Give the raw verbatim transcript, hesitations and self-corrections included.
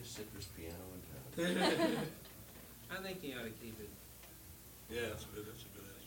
largest citrus piano in town. I think you ought to keep it. Yeah, that's a good, that's a good idea.